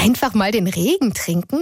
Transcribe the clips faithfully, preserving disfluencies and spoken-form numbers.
Einfach mal den Regen trinken?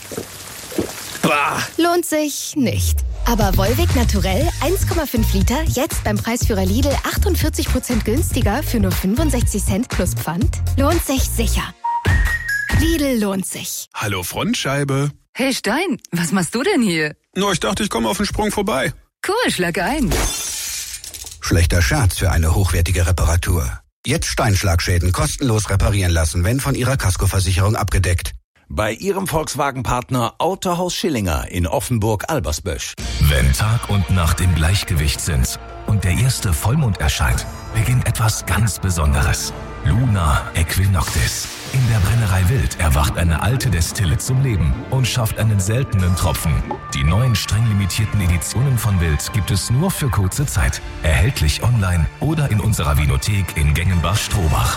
Bah. Lohnt sich nicht. Aber Volvic Naturell eins Komma fünf Liter, jetzt beim Preisführer Lidl achtundvierzig Prozent günstiger für nur fünfundsechzig Cent plus Pfand? Lohnt sich sicher. Lidl lohnt sich. Hallo Frontscheibe. Hey Stein, was machst du denn hier? Nur, ich dachte, ich komme auf den Sprung vorbei. Cool, schlag ein. Schlechter Scherz für eine hochwertige Reparatur. Jetzt Steinschlagschäden kostenlos reparieren lassen, wenn von Ihrer Kaskoversicherung abgedeckt. Bei Ihrem Volkswagen-Partner Autohaus Schillinger in Offenburg-Albersbösch. Wenn Tag und Nacht im Gleichgewicht sind und der erste Vollmond erscheint, beginnt etwas ganz Besonderes. Luna Equinoctis. In der Brennerei Wild erwacht eine alte Destille zum Leben und schafft einen seltenen Tropfen. Die neuen streng limitierten Editionen von Wild gibt es nur für kurze Zeit. Erhältlich online oder in unserer Vinothek in Gengenbach-Strohbach.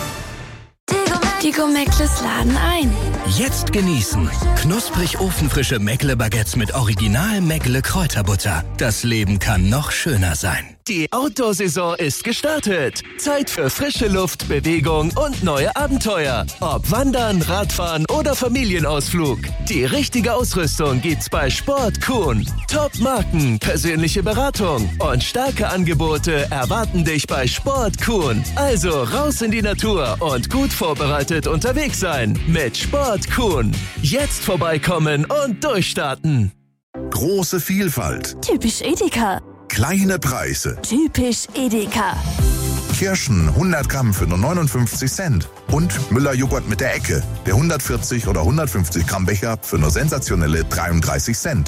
Die Gourmettles laden ein. Jetzt genießen. Knusprig ofenfrische Meckle-Baguettes mit Original Meckle-Kräuterbutter. Das Leben kann noch schöner sein. Die Outdoor-Saison ist gestartet. Zeit für frische Luft, Bewegung und neue Abenteuer. Ob Wandern, Radfahren oder Familienausflug. Die richtige Ausrüstung gibt's bei Sport Kuhn. Top-Marken, persönliche Beratung und starke Angebote erwarten dich bei Sport Kuhn. Also raus in die Natur und gut vorbereitet unterwegs sein mit Sport Kuhn. Jetzt vorbeikommen und durchstarten. Große Vielfalt. Typisch Edeka. Kleine Preise. Typisch Edeka. Kirschen hundert Gramm für nur neunundfünfzig Cent. Und Müller-Joghurt mit der Ecke. Der hundertvierzig oder hundertfünfzig Gramm Becher für nur sensationelle dreiunddreißig Cent.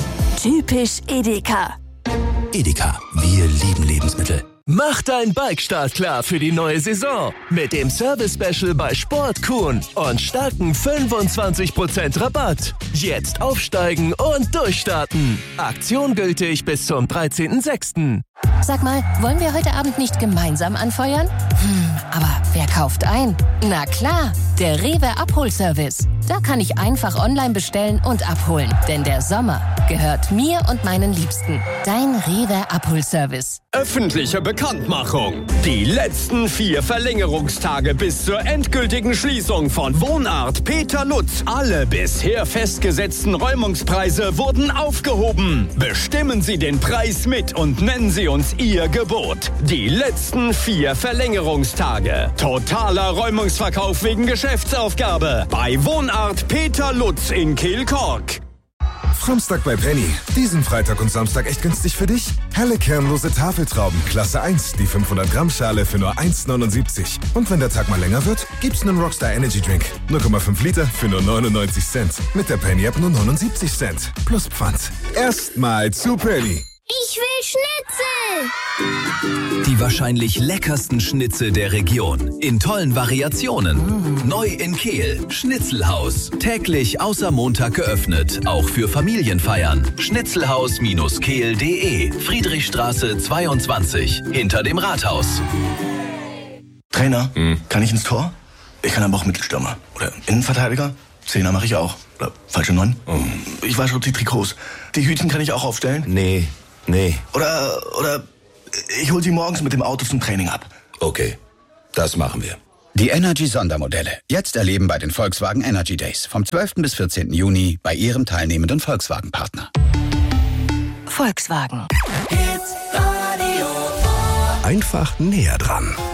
Typisch Edeka. Edeka, wir lieben Lebensmittel. Mach dein Bike-Start klar für die neue Saison mit dem Service-Special bei Sport Kuhn und starken fünfundzwanzig Prozent Rabatt. Jetzt aufsteigen und durchstarten. Aktion gültig bis zum dreizehnten sechsten Sag mal, wollen wir heute Abend nicht gemeinsam anfeuern? Hm, aber wer kauft ein? Na klar, der Rewe Abholservice. Da kann ich einfach online bestellen und abholen. Denn der Sommer gehört mir und meinen Liebsten. Dein Rewe Abholservice. Öffentliche Bekanntmachung. Die letzten vier Verlängerungstage bis zur endgültigen Schließung von Wohnart Peter Lutz. Alle bisher festgesetzten Räumungspreise wurden aufgehoben. Bestimmen Sie den Preis mit und nennen Sie uns Ihr Gebot. Die letzten vier Verlängerungstage. Totaler Räumungsverkauf wegen Geschäftsaufgabe. Bei Wohnart Peter Lutz in Kehlkork. Samstag bei Penny. Diesen Freitag und Samstag echt günstig für dich? Helle kernlose Tafeltrauben, Klasse eins, die fünfhundert Gramm Schale für nur eins neunundsiebzig. Und wenn der Tag mal länger wird, gibt's einen Rockstar Energy Drink. null Komma fünf Liter für nur neunundneunzig Cent. Mit der Penny App nur neunundsiebzig Cent. Plus Pfand. Erstmal zu Penny. Ich will Schnitzel! Die wahrscheinlich leckersten Schnitzel der Region. In tollen Variationen. Mm. Neu in Kehl. Schnitzelhaus. Täglich außer Montag geöffnet. Auch für Familienfeiern. Schnitzelhaus Kehl punkt de. Friedrichstraße zweiundzwanzig. Hinter dem Rathaus. Trainer, hm. kann ich ins Tor? Ich kann aber auch Mittelstürmer. Oder Innenverteidiger. Zehner mache ich auch. Oder falsche Neun. Oh. Ich wasche die Trikots. Die Hütchen kann ich auch aufstellen. Nee. Nee. Oder, oder ich hol sie morgens mit dem Auto zum Training ab. Okay, das machen wir. Die Energy-Sondermodelle. Jetzt erleben bei den Volkswagen Energy Days. Vom zwölften bis vierzehnten Juni bei Ihrem teilnehmenden Volkswagen-Partner. Volkswagen. Einfach näher dran.